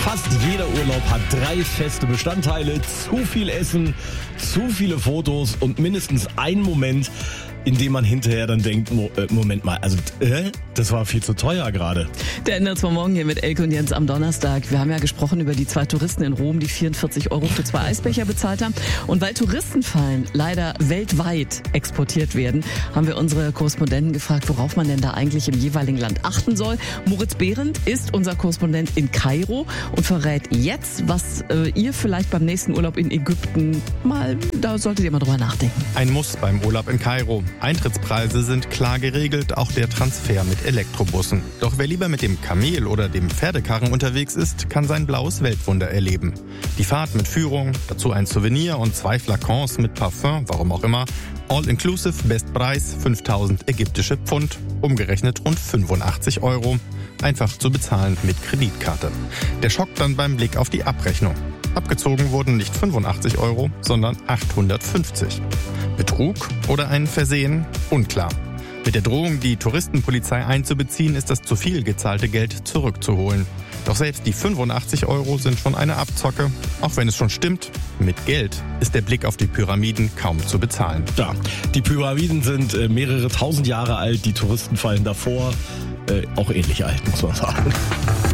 Fast jeder Urlaub hat 3 feste Bestandteile: zu viel Essen, zu viele Fotos und mindestens ein Moment, in dem man hinterher dann denkt, Moment mal, also das war viel zu teuer gerade. Der ändert zwar morgen hier mit Elke und Jens am Donnerstag. Wir haben ja gesprochen über die 2 Touristen in Rom, die 44 € für 2 Eisbecher bezahlt haben. Und weil Touristenfallen leider weltweit exportiert werden, haben wir unsere Korrespondenten gefragt, worauf man denn da eigentlich im jeweiligen Land achten soll. Moritz Behrendt ist unser Korrespondent in Kairo und verrät jetzt, was ihr vielleicht beim nächsten Urlaub in Ägypten da solltet ihr mal drüber nachdenken. Ein Muss beim Urlaub in Kairo. Eintrittspreise sind klar geregelt, auch der Transfer mit Elektrobussen. Doch wer lieber mit dem Kamel oder dem Pferdekarren unterwegs ist, kann sein blaues Weltwunder erleben. Die Fahrt mit Führung, dazu ein Souvenir und 2 Flakons mit Parfum, warum auch immer. All-inclusive, Bestpreis 5.000 ägyptische Pfund, umgerechnet rund 85 €. Einfach zu bezahlen mit Kreditkarte. Der Schock dann beim Blick auf die Abrechnung. Abgezogen wurden nicht 85 €, sondern 850. Betrug oder ein Versehen? Unklar. Mit der Drohung, die Touristenpolizei einzubeziehen, ist das zu viel gezahlte Geld zurückzuholen. Doch selbst die 85 € sind schon eine Abzocke. Auch wenn es schon stimmt, mit Geld ist der Blick auf die Pyramiden kaum zu bezahlen. Ja, die Pyramiden sind mehrere tausend Jahre alt, die Touristenfallen davor auch ähnlich alt, muss man sagen.